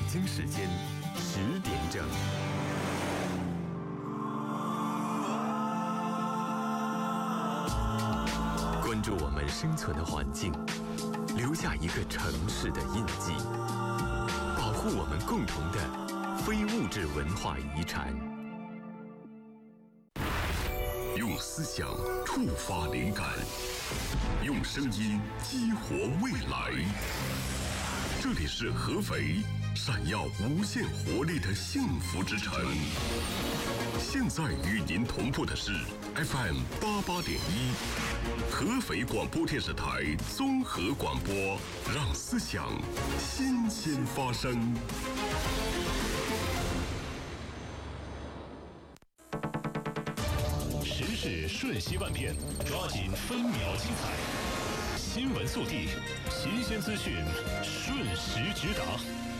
京时间10点整。关注我们生存的环境，留下一个城市的印记，保护我们共同的非物质文化遗产。用思想触发灵感，用声音激活未来。这里是合肥，闪耀无限活力的幸福之城。现在与您同步的是 FM 88.1，合肥广播电视台综合广播，让思想新鲜发生。 时事瞬息万变，抓紧分秒精彩。新闻速递，新鲜资讯，瞬时直达。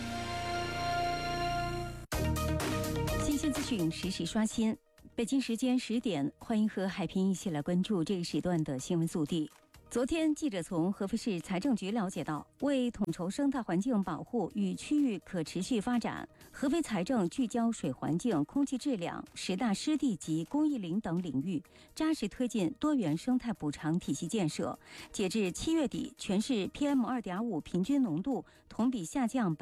新鲜资讯实时刷新。北京时间10点，欢迎和海平一起来关注这一时段的新闻速递。昨天，记者从合肥市财政局了解到，为统筹生态环境保护与区域可持续发展，合肥财政聚焦水环境、空气质量、10大湿地及公益林等领域，扎实推进多元生态补偿体系建设。截至7月底，全市 PM2.5 平均浓度同比下降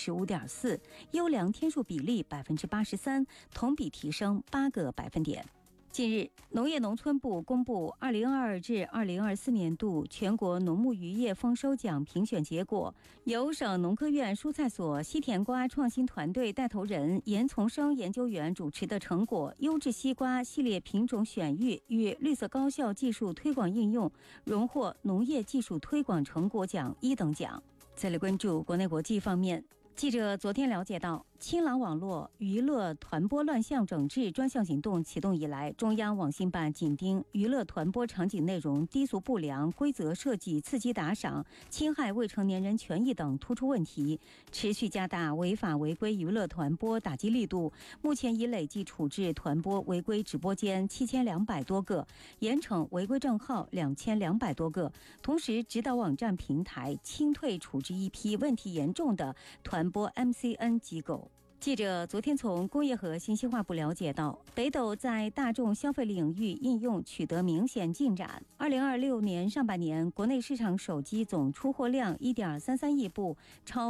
15.4%， 优良天数比例 83%， 同比提升8个百分点。近日，农业农村部公布2022至2024年度全国农牧渔业丰收奖评选结果，由省农科院蔬菜所西甜瓜创新团队带头人严从生研究员主持的成果优质西瓜系列品种选育与绿色高效技术推广应用荣获农业技术推广成果奖1等奖。再来关注国内国际方面。记者昨天了解到，清朗网络娱乐团播乱象整治专项行动启动以来，中央网信办紧盯娱乐团播场景内容低俗不良、规则设计刺激打赏、侵害未成年人权益等突出问题，持续加大违法违规娱乐团播打击力度。目前已累计处置团播违规直播间7200多个，严惩违规账号2200多个，同时指导网站平台清退处置一批问题严重的团播 MCN 机构。记者昨天从工业和信息化部了解到，北斗在大众消费领域应用取得明显进展。2026年上半年，国内市场手机总出货量 1.33 亿部，超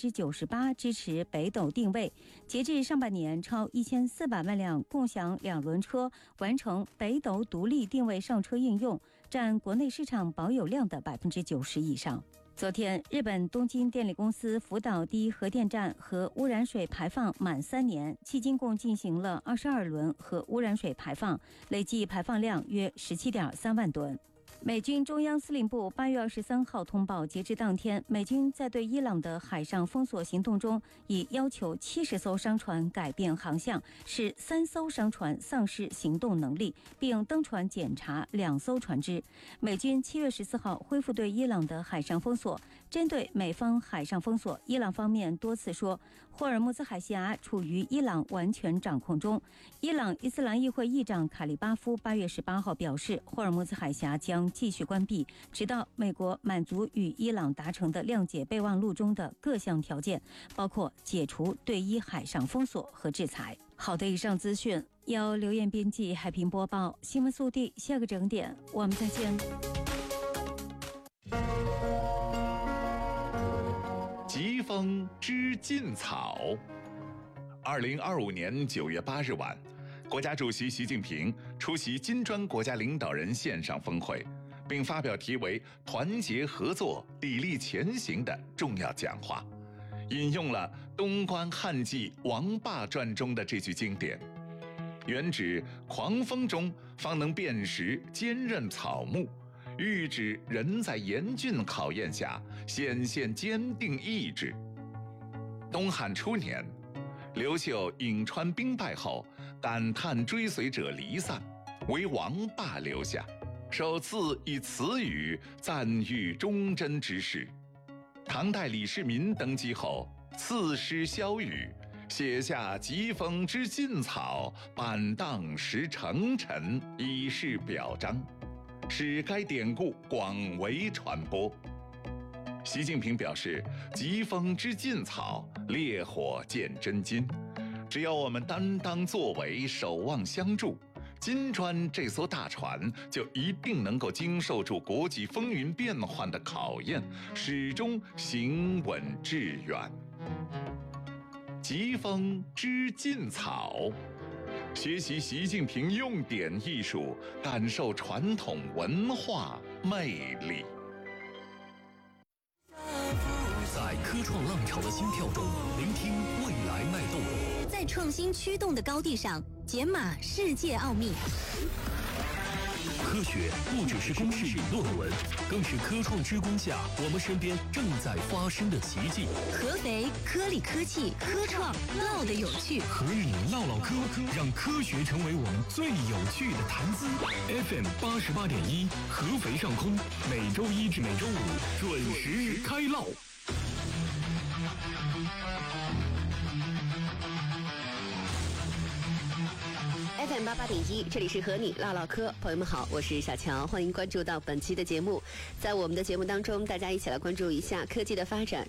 98%支持北斗定位。截至上半年，超1400万辆共享两轮车完成北斗独立定位上车应用，占国内市场保有量的 90% 以上。昨天，日本东京电力公司福岛第一核电站核污染水排放满3年，迄今共进行了22轮核污染水排放，累计排放量约17.3万吨。美军中央司令部8月23号通报，截至当天，美军在对伊朗的海上封锁行动中，已要求70艘商船改变航向，使3艘商船丧失行动能力，并登船检查2艘船只。美军7月14号恢复对伊朗的海上封锁。针对美方海上封锁，伊朗方面多次说，霍尔木兹海峡处于伊朗完全掌控中。伊朗伊斯兰议会议长卡利巴夫8月18号表示，霍尔木兹海峡将继续关闭，直到美国满足与伊朗达成的谅解备忘录中的各项条件，包括解除对伊海上封锁和制裁。好的，以上资讯由刘艳编辑，海平播报。新闻速递，下个整点我们再见。 疾风知劲草。2025年9月8日晚，国家主席习近平出席金砖国家领导人线上峰会，并发表题为“团结合作，砥砺前行”的重要讲话，引用了东关汉记《王霸传》中的这句经典：“原指狂风中方能辨识坚韧草木，喻指人在严峻考验下显现坚定意志。”东汉初年，刘秀颍川兵败后，感叹追随者离散，为王霸留下，首次以此语赞誉忠贞之士。唐代李世民登基后，赐诗萧雨，写下“疾风知劲草，板荡识成臣”，以示表彰，使该典故广为传播。 习近平表示，疾风知劲草，烈火见真金。只要我们担当作为，守望相助，金砖这艘大船就一定能够经受住国际风云变幻的考验，始终行稳致远。疾风知劲草，学习习近平用典艺术，感受传统文化魅力。 在科创浪潮的心跳中，聆听未来脉动； 在创新驱动的高地上，解码世界奥秘。 科学不只是公式与论文，更是科创之光下我们身边正在发生的奇迹。 合肥科力科技科创唠得有趣， 和你唠唠科，让科学成为我们最有趣的谈资。FM 88.1，合肥上空，每周一至每周五准时开唠。 FM 88.1，这里是和你唠唠嗑，朋友们好，我是小乔，欢迎关注到本期的节目。在我们的节目当中，大家一起来关注一下科技的发展。